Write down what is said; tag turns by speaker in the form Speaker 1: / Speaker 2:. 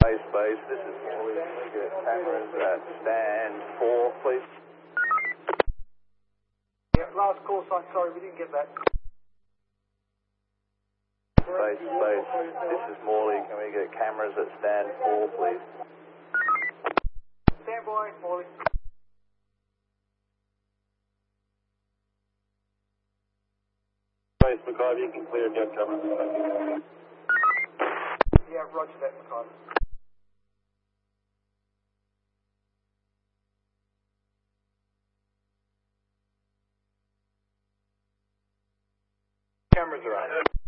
Speaker 1: Space. This is Morley. Can we get cameras at stand 4, please?
Speaker 2: Yeah, last call sign, sorry, we didn't get that.
Speaker 1: Space. This is Morley. Can we get cameras at stand 4, please?
Speaker 2: Stand by, Morley.
Speaker 1: Space, McIver, you can clear jet cover.
Speaker 2: Yeah, roger that, McIver.
Speaker 1: Cameras are on.